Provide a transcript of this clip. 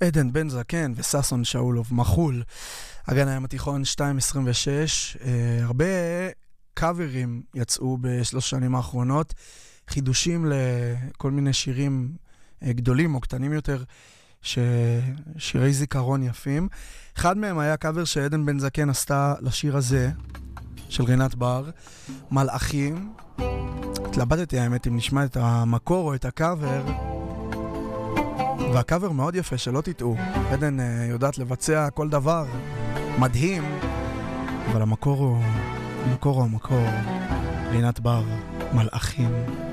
עדן בן זקן וססון שאולוב מחול. הגן הים התיכון 226. הרבה קאברים יצאו בשלוש שנים האחרונות. חידושים לכל מיני שירים גדולים או קטנים יותר, שירי זיכרון יפים. אחד מהם היה קאבר שעדן בן זקן עשתה לשיר הזה, של רינת בר, מלאכים. התלבטתי האמת אם נשמע את המקור או את הקאבר, והקאבר מאוד יפה, שלא תטעו. עדן יודעת לבצע כל דבר מדהים, אבל המקור הוא המקור. רינת בר, מלאכים.